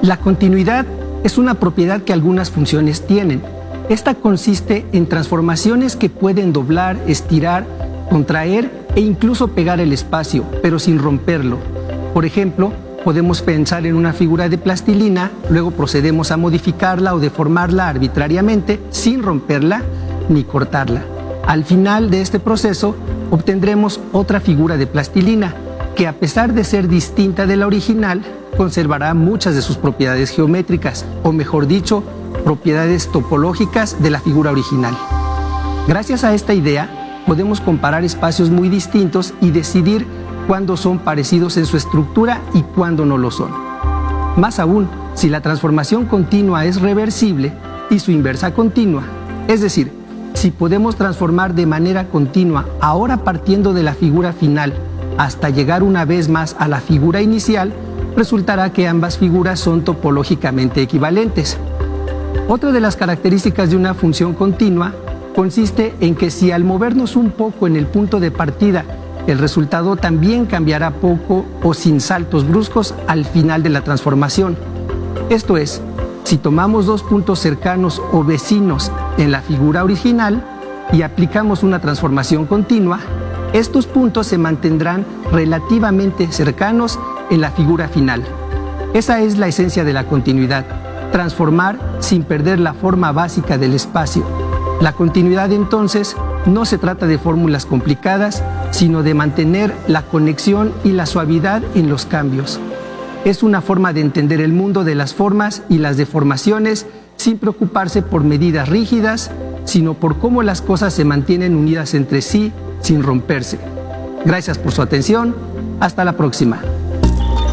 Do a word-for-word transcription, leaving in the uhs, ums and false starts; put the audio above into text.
La continuidad es una propiedad que algunas funciones tienen. Esta consiste en transformaciones que pueden doblar, estirar, contraer e incluso pegar el espacio, pero sin romperlo. Por ejemplo, podemos pensar en una figura de plastilina, luego procedemos a modificarla o deformarla arbitrariamente sin romperla ni cortarla. Al final de este proceso obtendremos otra figura de plastilina que, a pesar de ser distinta de la original, conservará muchas de sus propiedades geométricas, o mejor dicho, propiedades topológicas de la figura original. Gracias a esta idea, podemos comparar espacios muy distintos y decidir cuándo son parecidos en su estructura y cuándo no lo son. Más aún, si la transformación continua es reversible y su inversa continua, es decir, si podemos transformar de manera continua, ahora partiendo de la figura final, hasta llegar una vez más a la figura inicial, resultará que ambas figuras son topológicamente equivalentes. Otra de las características de una función continua consiste en que si al movernos un poco en el punto de partida, el resultado también cambiará poco o sin saltos bruscos al final de la transformación. Esto es, si tomamos dos puntos cercanos o vecinos en la figura original y aplicamos una transformación continua, estos puntos se mantendrán relativamente cercanos en la figura final. Esa es la esencia de la continuidad, transformar sin perder la forma básica del espacio. La continuidad, entonces, no se trata de fórmulas complicadas, sino de mantener la conexión y la suavidad en los cambios. Es una forma de entender el mundo de las formas y las deformaciones sin preocuparse por medidas rígidas, sino por cómo las cosas se mantienen unidas entre sí sin romperse. Gracias por su atención. Hasta la próxima.